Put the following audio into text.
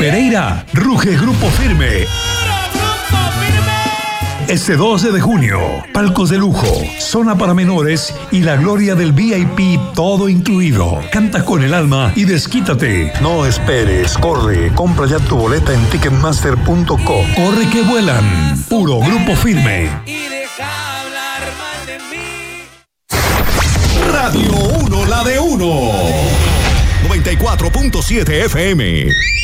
Pereira, ruge Grupo Firme. Este 12 de junio, palcos de lujo, zona para menores y la gloria del VIP, todo incluido. Canta con el alma y desquítate. No esperes, corre, compra ya tu boleta en ticketmaster.com. Corre que vuelan, puro Grupo Firme. Radio 1, la de 1. 94.7 FM.